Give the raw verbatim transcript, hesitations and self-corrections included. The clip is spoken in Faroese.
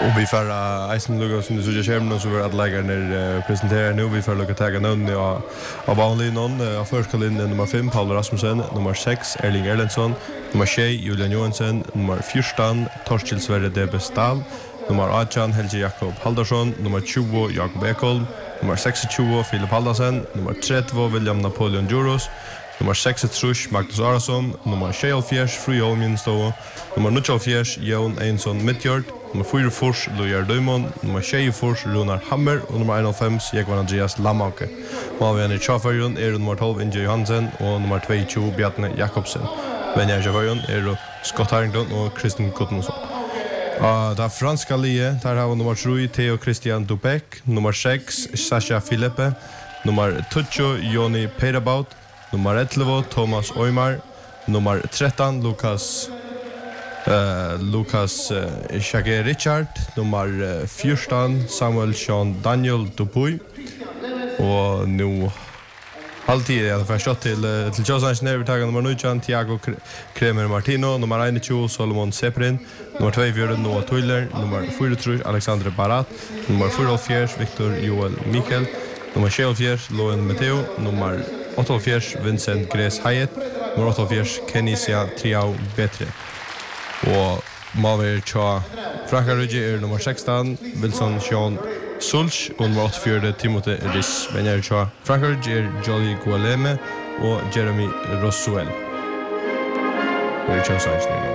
Och vi får Eisen lugga som du såg i skärmen så var att läggarna presenterar nu. Vi får lugga tagga namn av vanlig någon. Av första linjen nummer fem, Paul Rasmussen. Nummer sex, Erling Erlendsson. Nummer sju, Julian Johansson. Nummer fjorton, Torskild Sverre D B Stahl. Nummer arton, Helge Jakob Haldarsson. Nummer tjugo, Jakob Ekholm. Nummer tjugosex, Filip Haldasen. Nummer trettio, William Napoleon Juros. Nummer sexogtrýss, Magnus Arason. Nummer sjeyoghálvfjerðs, Frøy Minstov. Nummer níggjuoghálvfjerðs, Jón Einsson Midtjord. Nummer fyrtiofyra, Lujar Døymon. Nummer sjeyogfýrs, Runar Hammer. Og nummer einoghálvfems, Jekvan Andreas Lamauke. Og vi er i tjafærjun er nummer tolv, Inge Johansen. Og nummer tjugotvå, Bjarne Jakobsen. Venner i tjafærjun er Scott Harrington og Kristin Gudmundsson. Og det franska lie, der har vi nummer tre, Theo Christian Dubek. Nummer seks, Sasha Philippe. Nummer tjugo, Joni Peirabaut. Nummer elva, Thomas Oymar. Nummer tretton, Lukas uh, Lukas uh, Shage Richard. Nummer uh, fjorton, Samuel Sean Daniel Dupuy. Og nu alltid är det förstått till till Josan Snevitagen nummer nio, Thiago Kremer Martino. Nummer tjugoett, Solomon Seprin. Nummer tjugotvå, Noah Tuiler. Nummer fyrtiotre, Alexander Barat. Nummer fyrtiofyra, Victor Joel Mikkel. Nummer tjugofyra, Loen Meteo. Nummer åttaoghálvfjerðs, Vincent Gres Hayet. Nummer åttaoghálvfjerðs, Kenisia Triau Betre. Og Maver Cha Frankrike er nummer sexton, Wilson Sean Sulch. Og nummer åttiofyra, Timothée Riss. Venner Cha Frankrike er Jolly Gualeme og Jeremy Rossuel. Det er Cha Sanchez.